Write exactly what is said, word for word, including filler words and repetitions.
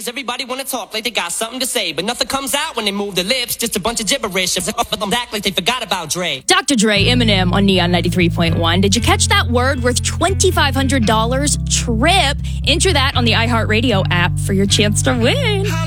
Nowadays, everybody wanna talk like they got something to say, but nothing comes out when they move their lips. Just a bunch of gibberish. Act like they forgot about Dre. Doctor Dre, Eminem on Neon ninety-three point one. Did you catch that word worth twenty-five hundred dollars? Trip. Enter that on the iHeartRadio app for your chance to win.